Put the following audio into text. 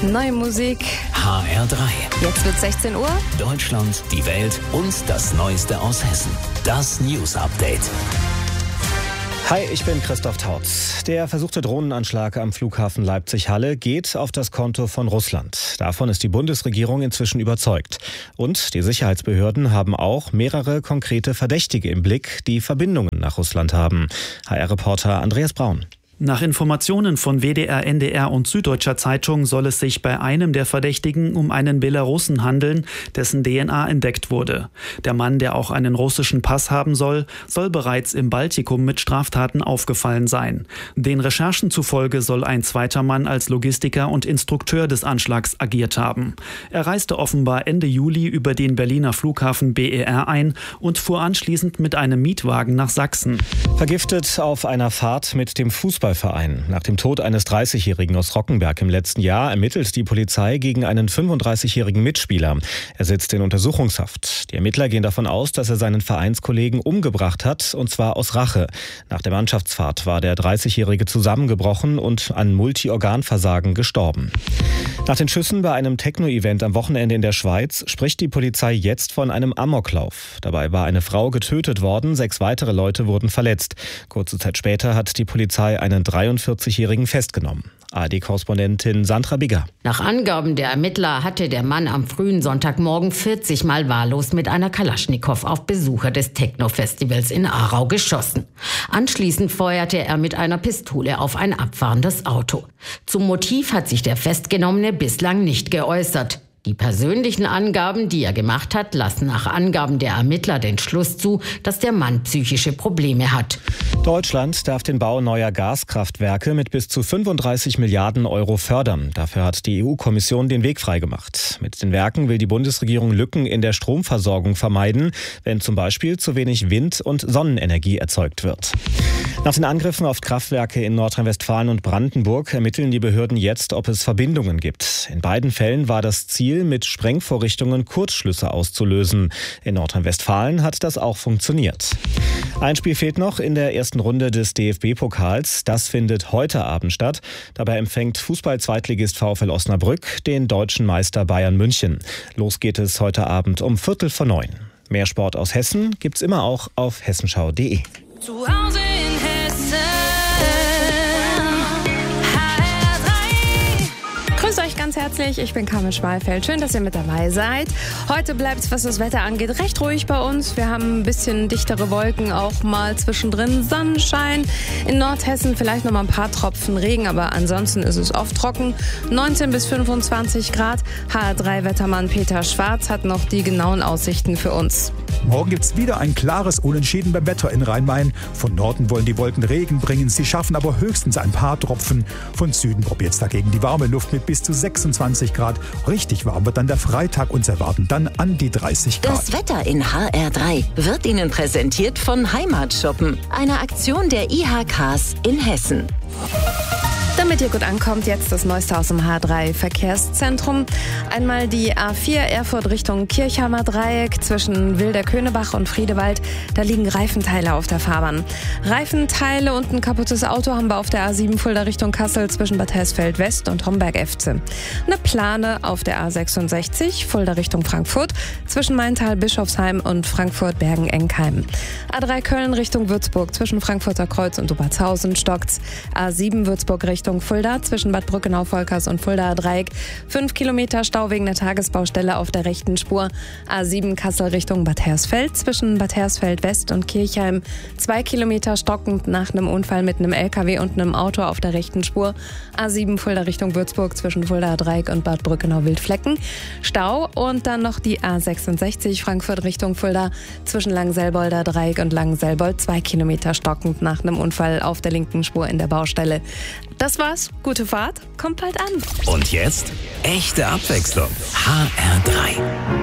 Neue Musik. HR3. Jetzt wird 16 Uhr. Deutschland, die Welt und das Neueste aus Hessen. Das News Update. Hi, ich bin Christoph Tautz. Der versuchte Drohnenanschlag am Flughafen Leipzig-Halle geht auf das Konto von Russland. Davon ist die Bundesregierung inzwischen überzeugt. Und die Sicherheitsbehörden haben auch mehrere konkrete Verdächtige im Blick, die Verbindungen nach Russland haben. HR-Reporter Andreas Braun. Nach Informationen von WDR, NDR und Süddeutscher Zeitung soll es sich bei einem der Verdächtigen um einen Belarussen handeln, dessen DNA entdeckt wurde. Der Mann, der auch einen russischen Pass haben soll bereits im Baltikum mit Straftaten aufgefallen sein. Den Recherchen zufolge soll ein zweiter Mann als Logistiker und Instrukteur des Anschlags agiert haben. Er reiste offenbar Ende Juli über den Berliner Flughafen BER ein und fuhr anschließend mit einem Mietwagen nach Sachsen. Vergiftet auf einer Fahrt mit dem Fußballverein. Nach dem Tod eines 30-Jährigen aus Rockenberg im letzten Jahr ermittelt die Polizei gegen einen 35-jährigen Mitspieler. Er sitzt in Untersuchungshaft. Die Ermittler gehen davon aus, dass er seinen Vereinskollegen umgebracht hat, und zwar aus Rache. Nach der Mannschaftsfahrt war der 30-Jährige zusammengebrochen und an Multiorganversagen gestorben. Nach den Schüssen bei einem Techno-Event am Wochenende in der Schweiz spricht die Polizei jetzt von einem Amoklauf. Dabei war eine Frau getötet worden, 6 weitere Leute wurden verletzt. Kurze Zeit später hat die Polizei einen 43-Jährigen festgenommen. ARD-Korrespondentin Sandra Bigger. Nach Angaben der Ermittler hatte der Mann am frühen Sonntagmorgen 40 Mal wahllos mit einer Kalaschnikow auf Besucher des Techno-Festivals in Aarau geschossen. Anschließend feuerte er mit einer Pistole auf ein abfahrendes Auto. Zum Motiv hat sich der Festgenommene bislang nicht geäußert. Die persönlichen Angaben, die er gemacht hat, lassen nach Angaben der Ermittler den Schluss zu, dass der Mann psychische Probleme hat. Deutschland darf den Bau neuer Gaskraftwerke mit bis zu 35 Milliarden Euro fördern. Dafür hat die EU-Kommission den Weg freigemacht. Mit den Werken will die Bundesregierung Lücken in der Stromversorgung vermeiden, wenn zum Beispiel zu wenig Wind- und Sonnenenergie erzeugt wird. Nach den Angriffen auf Kraftwerke in Nordrhein-Westfalen und Brandenburg ermitteln die Behörden jetzt, ob es Verbindungen gibt. In beiden Fällen war das Ziel, mit Sprengvorrichtungen Kurzschlüsse auszulösen. In Nordrhein-Westfalen hat das auch funktioniert. Ein Spiel fehlt noch in der ersten Runde des DFB-Pokals. Das findet heute Abend statt. Dabei empfängt Fußball-Zweitligist VfL Osnabrück den deutschen Meister Bayern München. Los geht es heute Abend um 8:45. Mehr Sport aus Hessen gibt's immer auch auf hessenschau.de. Zu Hause in Hessen. Grüß euch ganz herzlich, ich bin Carmen Schmalfeld. Schön, dass ihr mit dabei seid. Heute bleibt es, was das Wetter angeht, recht ruhig bei uns. Wir haben ein bisschen dichtere Wolken, auch mal zwischendrin Sonnenschein. In Nordhessen vielleicht noch mal ein paar Tropfen Regen, aber ansonsten ist es oft trocken. 19 bis 25 Grad. HR3-Wettermann Peter Schwarz hat noch die genauen Aussichten für uns. Morgen gibt es wieder ein klares Unentschieden beim Wetter in Rhein-Main. Von Norden wollen die Wolken Regen bringen, sie schaffen aber höchstens ein paar Tropfen. Von Süden probiert es dagegen die warme Luft mit bis zu 26 Grad. Richtig warm wird dann der Freitag, uns erwarten dann an die 30 Grad. Das Wetter in HR3 wird Ihnen präsentiert von Heimatshoppen, einer Aktion der IHKs in Hessen. Damit ihr gut ankommt, jetzt das Neueste aus dem H3-Verkehrszentrum. Einmal die A4 Erfurt Richtung Kirchheimer Dreieck zwischen Wilder-Köhnebach und Friedewald. Da liegen Reifenteile auf der Fahrbahn. Reifenteile und ein kaputtes Auto haben wir auf der A7 Fulda Richtung Kassel zwischen Bad Hersfeld West und Homberg-Efze. Eine Plane auf der A66 Fulda Richtung Frankfurt zwischen Maintal, Bischofsheim und Frankfurt-Bergen-Enkheim. A3 Köln Richtung Würzburg zwischen Frankfurter Kreuz und Obertshausen stockt's. A7 Würzburg Richtung Fulda zwischen Bad Brückenau-Volkers und Fuldaer Dreieck. 5 Kilometer Stau wegen der Tagesbaustelle auf der rechten Spur. A7 Kassel Richtung Bad Hersfeld zwischen Bad Hersfeld West und Kirchheim. 2 Kilometer stockend nach einem Unfall mit einem LKW und einem Auto auf der rechten Spur. A7 Fulda Richtung Würzburg zwischen Fuldaer Dreieck und Bad Brückenau-Wildflecken. Stau und dann noch die A66 Frankfurt Richtung Fulda zwischen Langenselbolder Dreieck und Langenselbold. 2 Kilometer stockend nach einem Unfall auf der linken Spur in der Baustelle. Das war's. Gute Fahrt. Kommt bald an. Und jetzt echte Abwechslung. HR3.